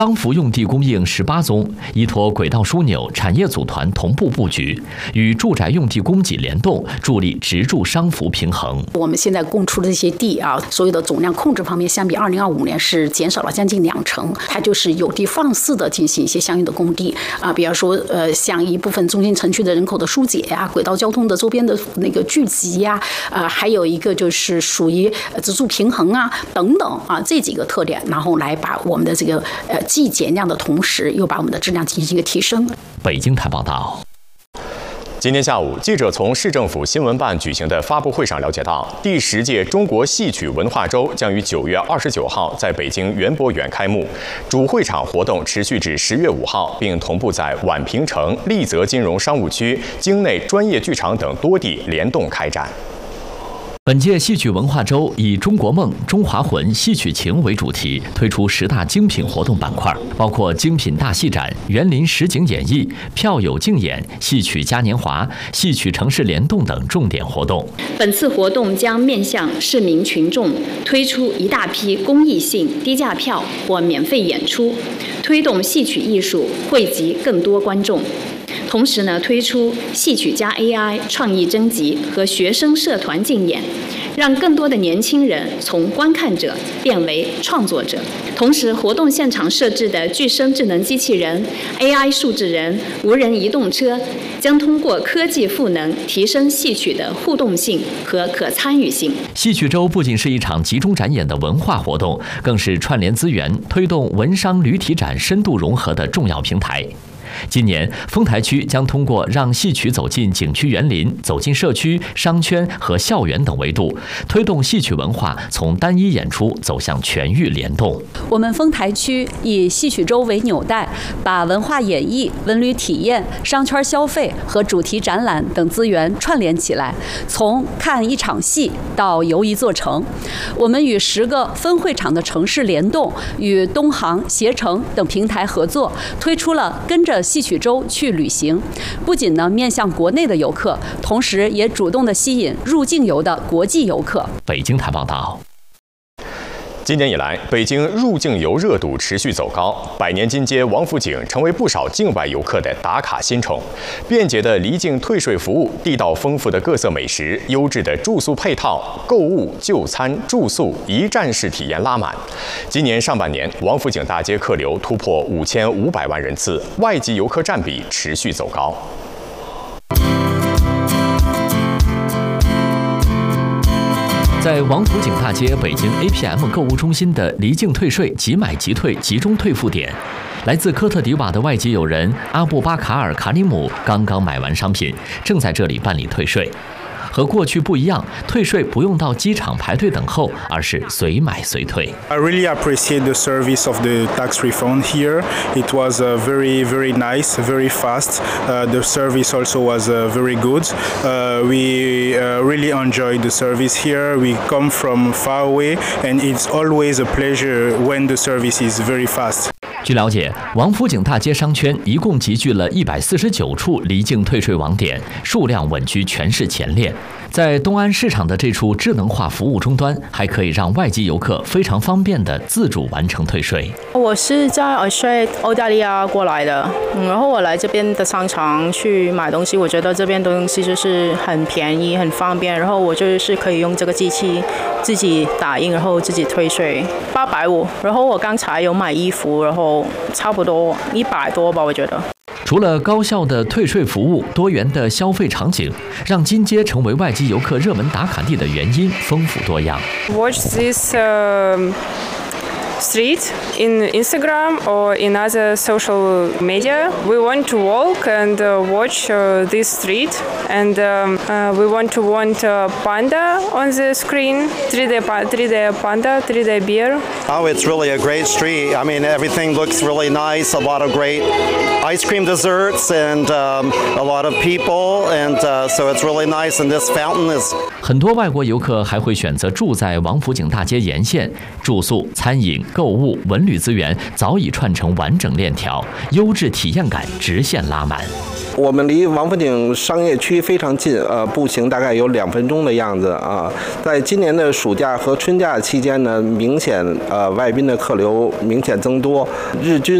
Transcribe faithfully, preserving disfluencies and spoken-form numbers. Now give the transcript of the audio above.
商服用地供应十八宗，依托轨道枢纽、产业组团同步布局，与住宅用地供给联动，助力直住商服平衡。 我们现在供出的这些地啊，所有的总量控制方面，相比二零二五年是减少了将近两成。它就是有的放矢的进行一些相应的供地啊，比方说呃，像一部分中心城区的人口的疏解呀、轨道交通的周边的那个聚集呀，啊，还有一个就是属于直住平衡啊等等啊这几个特点，然后来把我们的这个呃。既减量的同时，又把我们的质量进行一个提升。 北京台报道。 今天下午，记者从市政府新闻办举行的发布会上了解到，第十届中国戏曲文化周将于九月二十九号在北京园博园开幕，主会场活动持续至十月五号，并同步在宛平城、丽泽金融商务区、京内专业剧场等多地联动开展。 本届戏曲文化周以中国梦、中华魂、戏曲情为主题，推出十大精品活动板块，包括精品大戏展、园林实景演绎、票友竞演、戏曲嘉年华、戏曲城市联动等重点活动。 本次活动将面向市民群众，推出一大批公益性低价票或免费演出，推动戏曲艺术惠及更多观众。同时呢，推出戏曲加 A I 创意征集和学生社团竞演，让更多的年轻人从观看者变为创作者。同时，活动现场设置的具声智能机器人、A I 数字人、无人移动车，将通过科技赋能，提升戏曲的互动性和可参与性。 戏曲周不仅是一场集中展演的文化活动，更是串联资源、推动文商旅体展深度融合的重要平台。今年，丰台区将通过让戏曲走进景区园林、走进社区、商圈和校园等维度，推动戏曲文化从单一演出走向全域联动。 我们丰台区以戏曲周为纽带，把文化演绎、文旅体验、商圈消费和主题展览等资源串联起来，从看一场戏到游一座城。我们与十个分会场的城市联动，与东航、携程等平台合作，推出了跟着戏曲周去旅行，不仅呢面向国内的游客，同时也主动的吸引入境游的国际游客。 北京台报道。 今年以来，北京入境游热度持续走高，百年金街王府井成为不少境外游客的打卡新宠。便捷的离境退税服务、地道丰富的各色美食、优质的住宿配套、购物、就餐、住宿一站式体验拉满。今年上半年，王府井大街客流突破五千五百万人次，外籍游客占比持续走高。 在王府井大街北京 A P M 购物中心的离境退税即买即退集中退付点，来自科特迪瓦的外籍友人阿布巴卡尔·卡里姆刚刚买完商品，正在这里办理退税。和过去不一样，退税不用到机场排队等候，而是随买随退。 I really appreciate the service of the tax refund here. It was uh, very, very nice, very fast. Uh, the service also was uh, very good. Uh, we uh, really enjoyed the service here. We come from far away, and it's always a pleasure when the service is very fast. 据了解，王府井大街商圈一共集聚了一百四十九处离境退税网点，数量稳居全市前列。在东安市场的这处智能化服务终端，还可以让外籍游客非常方便地自主完成退税。 我是在 Australia 澳大利亚过来的，嗯，然后我来这边的商场去买东西，我觉得这边东西就是很便宜、很方便，然后我就是可以用这个机器自己打印，然后自己退税，八百五。然后我刚才有买衣服，然后差不多一百多吧，我觉得。 除了高效的退税服务，多元的消费场景，让金街成为外籍游客热门打卡地的原因丰富多样。 Watch this. Um street in Instagram or in other social media. We want to walk and uh, watch uh, this street, and um, uh, we want to want uh, panda on the screen, three D, three D panda, three D bear. Oh, it's really a great street. I mean, everything looks really nice. A lot of great ice cream desserts and um, a lot of people, and uh, so it's really nice. And this fountain is. 很多外国游客还会选择住在王府井大街沿线，住宿、餐饮、 购物、文旅资源早已串成完整链条，优质体验感直线拉满。 我们离王府井商业区非常近，呃，步行大概有两分钟的样子啊。在今年的暑假和春假期间呢，明显呃外宾的客流明显增多，日均